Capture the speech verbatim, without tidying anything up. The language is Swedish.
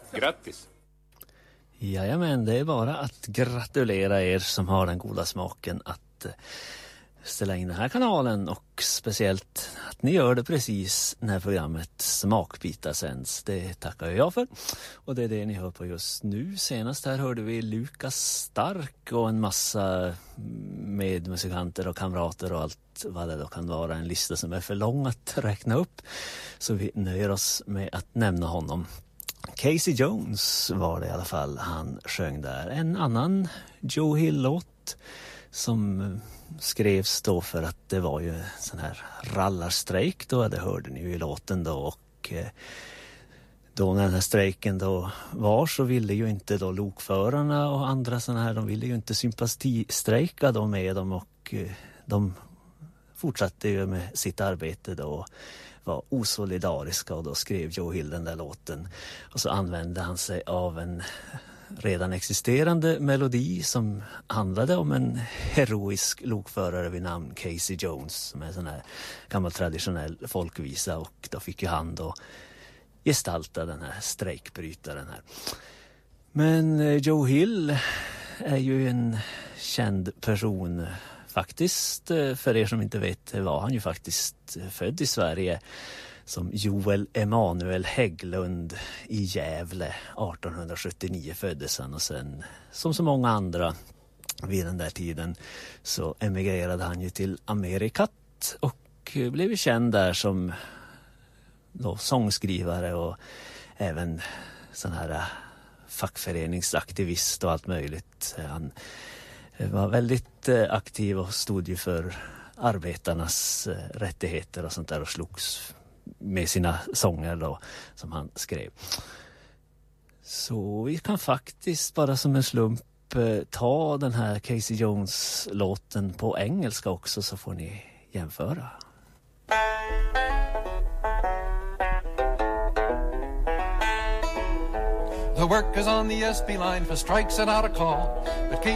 Grattis! Jajamän, det är bara att gratulera er som har den goda smaken att ställa in den här kanalen och speciellt att ni gör det precis när programmet Smakbitar sänds. Det tackar jag för och det är det ni hör på just nu. Senast här hörde vi Lukas Stark och en massa medmusikanter och kamrater och allt vad det då kan vara. En lista som är för lång att räkna upp så vi nöjer oss med att nämna honom. Casey Jones var det i alla fall han sjöng där. En annan Joe Hill-låt som skrevs då för att det var ju sån här rallarstrejk då, det hörde ni ju i låten då, och då när den här strejken då var så ville ju inte då lokförarna och andra såna här, de ville ju inte sympatistrejka då med dem och de fortsatte ju med sitt arbete då, var osolidariska och då skrev Joe Hill den där låten och så använde han sig av en redan existerande melodi som handlade om en heroisk lokförare vid namn Casey Jones som är en sån här gammal traditionell folkvisa och då fick ju han då gestalta den här strejkbrytaren här. Men Joe Hill är ju en känd person faktiskt. För er som inte vet var han ju faktiskt född i Sverige som Joel Emanuel Hägglund i Gävle. arton sjuttionio föddes han och sen som så många andra vid den där tiden så emigrerade han ju till Amerikat och blev känd där som då sångskrivare och även sån här fackföreningsaktivist och allt möjligt. Han var väldigt aktiv och stod ju för arbetarnas rättigheter och sånt där och slogs med sina sånger då som han skrev. Så vi kan faktiskt bara som en slump ta den här Casey Jones-låten på engelska också så får ni jämföra. The workers on the S B line for strikes and out a call, but